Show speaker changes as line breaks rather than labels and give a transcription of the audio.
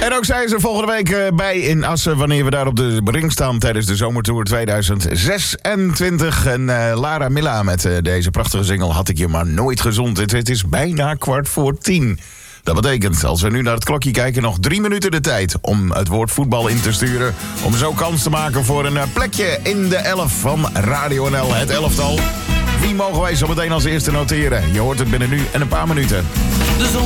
En ook zijn ze volgende week bij in Assen, wanneer we daar op de ring staan tijdens de Zomertour 2026. En Lara Milla met deze prachtige single Had ik je maar nooit gezond. Het is bijna 9:15. Dat betekent, als we nu naar het klokje kijken, nog 3 minuten de tijd om het woord voetbal in te sturen. Om zo kans te maken voor een plekje in de 11 van Radio NL, het elftal. Wie mogen wij zo meteen als eerste noteren? Je hoort het binnen nu en een paar minuten.
De zon